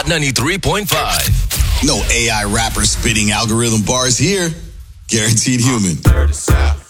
Hot 93.5. No AI rapper spitting algorithm bars here. Guaranteed human. Dirty South.